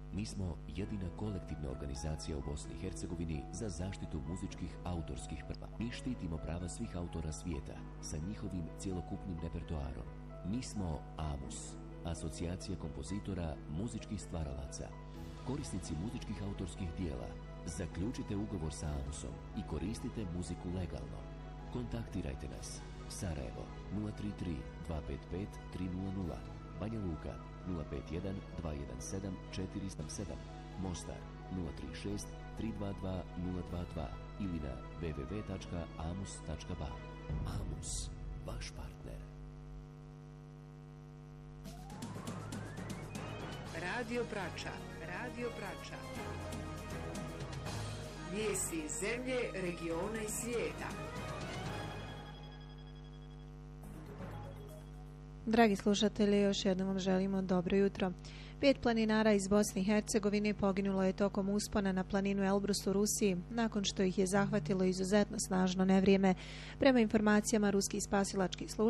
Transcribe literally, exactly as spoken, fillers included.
Mi smo jedina kolektivna organizacija u Bosni i Hercegovini za zaštitu muzičkih autorskih prava. Mi štitimo prava svih autora svijeta sa njihovim cjelokupnim repertoarom. Mi smo AMUS, Asocijacija kompozitora muzičkih stvaralaca. Korisnici muzičkih autorskih dijela, zaključite ugovor sa AMUSom i koristite muziku legalno. Kontaktirajte nas. Sarajevo nula tri tri dva pet pet tri nula nula, Banja Luka nula pet jedan dva jedan sedam četiri sedam, Mostar nula tri šest tri dva dva nula dva dva ili na w w w tačka amus tačka ba. AMUS, vaš partner. Radio Prača, Radio Prača. Vijesti iz zemlje, regiona i svijeta. Dragi slušatelji, još jednom vam želimo dobro jutro. Pet planinara iz Bosne i Hercegovine poginulo je tokom uspona na planinu Elbrus u Rusiji, nakon što ih je zahvatilo izuzetno snažno nevrijeme. Prema informacijama ruskih spasilačkih službi,